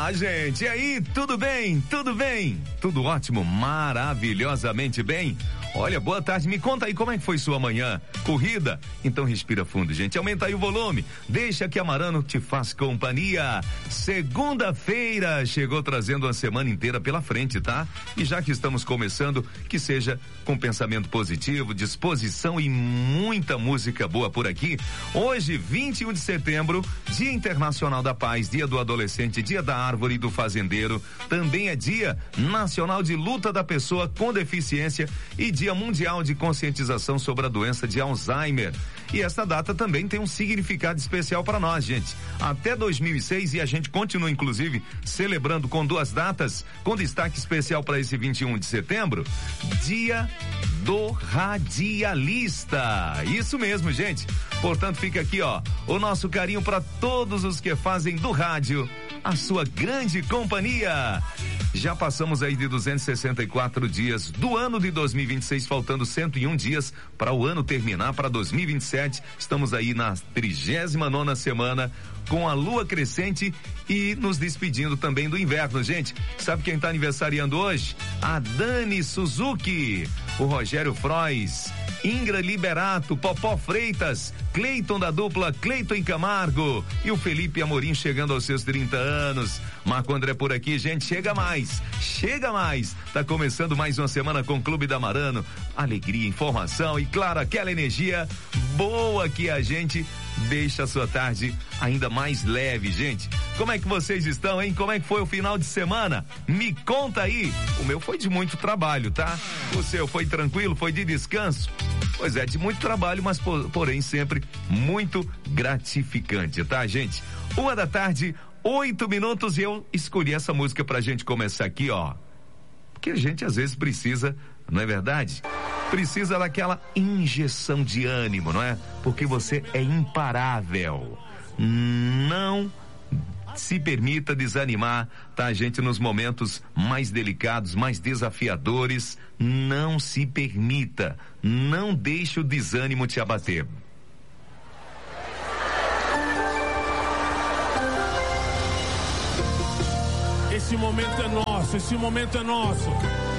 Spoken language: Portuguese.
Olá, gente. E aí, tudo bem? Tudo bem? Tudo ótimo, maravilhosamente bem. Olha, boa tarde, me conta aí como é que foi sua manhã, corrida? Então respira fundo, gente, aumenta aí o volume, deixa que a Marano te faz companhia. Segunda-feira chegou trazendo uma semana inteira pela frente, tá? E já que estamos começando, que seja com pensamento positivo, disposição e muita música boa por aqui. Hoje, 21 de setembro, Dia Internacional da Paz, Dia do Adolescente, Dia da Árvore e do Fazendeiro, também é Dia Nacional de Luta da Pessoa com Deficiência e Dia Mundial de Conscientização sobre a doença de Alzheimer. E essa data também tem um significado especial para nós, gente. Até 2006, e a gente continua, inclusive, celebrando com duas datas, com destaque especial para esse 21 de setembro, Dia do Radialista. Isso mesmo, gente. Portanto, fica aqui, ó, o nosso carinho para todos os que fazem do rádio a sua grande companhia. Já passamos aí de 264 dias do ano de 2026, faltando 101 dias para o ano terminar, para 2027. Estamos aí na 39ª semana com a lua crescente e nos despedindo também do inverno, gente. Sabe quem está aniversariando hoje? A Dani Suzuki, o Rogério Frois, Ingra Liberato, Popó Freitas, Cleiton da dupla Cleiton e Camargo e o Felipe Amorim chegando aos seus 30 anos. Marco André por aqui, gente, chega mais. Tá começando mais uma semana com o Clube da Marano. Alegria, informação e, claro, aquela energia boa que a gente deixa a sua tarde ainda mais leve, gente. Como é que vocês estão, hein? Como é que foi o final de semana? Me conta aí. O meu foi de muito trabalho, tá? O seu foi tranquilo? Foi de descanso? Pois é, de muito trabalho, mas porém sempre muito gratificante, tá, gente? 1h da tarde, 8 minutos, e eu escolhi essa música pra gente começar aqui, ó. Porque a gente às vezes precisa, não é verdade? Precisa daquela injeção de ânimo, não é? Porque você é imparável. Não se permita desanimar, tá, gente? Nos momentos mais delicados, mais desafiadores, não se permita. Não deixe o desânimo te abater. Esse momento é nosso, esse momento é nosso.